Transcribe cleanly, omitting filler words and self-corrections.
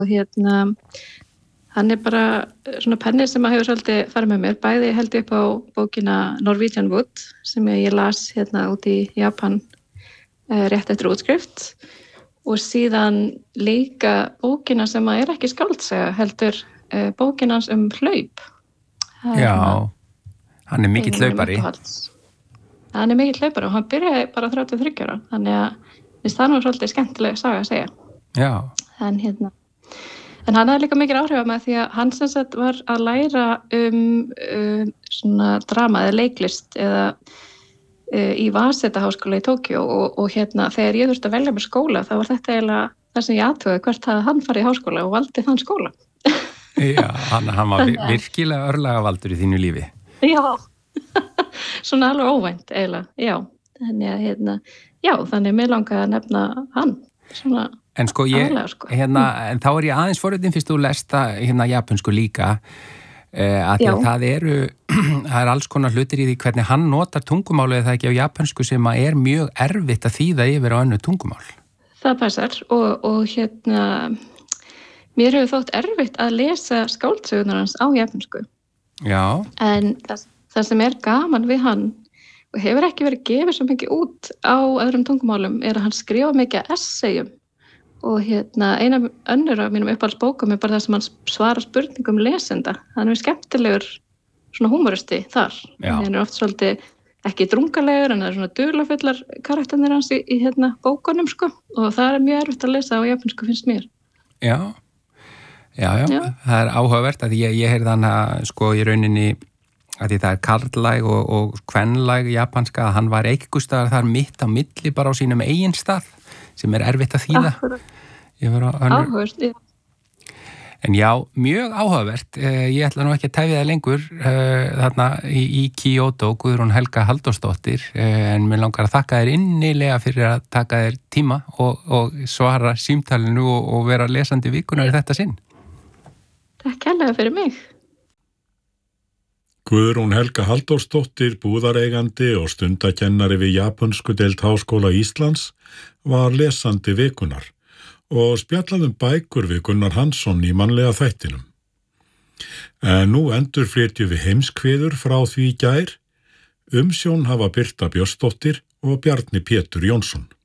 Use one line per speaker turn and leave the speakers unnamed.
hann bara svona penni sem hefur svolítið farið með mér, bæði held upp á bókina Norwegian Wood sem ég las út í Japan rétt eftir útskrift og síðan líka bókina sem ekki skáldsaga heldur bókina hans hlaup.
Já, hann mikill hlaupari.
Hann mikill hlaupari og hann byrjaði bara 33 ára, þannig að það svolítið skemmtileg saga að segja.
Já.
En hann hafði líka mikil áhrif með því að hann sem sagt var að læra svona drama eða leiklist eða í Waseda-háskóla í Tókíó og þegar ég þurfti að velja mér skóla þá var þetta eiginlega það sem ég athugaði hvert hafði hann farið í háskóla og valdi þann skóla.
Já, hann var virkilega örlagavaldur í þínu lífi.
Já, svona alveg óvænt eiginlega, já. Þannig mér langaði að nefna hann svona.
En sko en þá ég aðeins forritin fyrst þú lesta japansku líka að það er alls konar hlutir í því hvernig hann notar tungumálið það ekki á japansku sem mjög erfitt að þýða yfir á önnur tungumál.
Það passar og mér hefur þótt erfitt að lesa skáldsögurnar hans á japansku.
Já.
En það sem gaman við hann og hefur ekki verið gefið svo mikið út á öðrum tungumálum að hann skrifa mikið essayum og eina önnur af mínum uppáhaldsbókum bara það sem hann svarar spurningum lesenda. Hann skemmtilegur svona húmoristi þar. Hann oft svolítið ekki drungalegur en það svona dularfullar karakternir hans í bókunum sko og það mjög erfitt að lesa á japansku finnst mér.
Já. Það áhugavert að ég heyrði hann sko í rauninni að því það karllæg og kvenlæg japanska að hann var einhverstaðar þar mitt á milli bara á sínum eigin stað sem erfitt að þýða.
Áhugavert, já.
En já, mjög áhugavert. Ég ætla nú ekki að tefja það lengur þarna í Kyoto, Guðrún Helga Halldórsdóttir, en mér langar að þakka þér innilega fyrir að taka þér tíma og svara símtalinu og vera lesandi vikunar í þetta sinn.
Takk kærlega fyrir mig.
Guðrún Helga Halldórsdóttir, búðareigandi og stundakennari við japansku deild Háskóla Íslands, var lesandi vikunar og spjallaðum bækur við Gunnar Hansson í mannlega þættinum. En nú endurflytjum við heimskviður frá því í gær, umsjón hafa Birta Björnsdóttir og Bjarni Pétur Jónsson.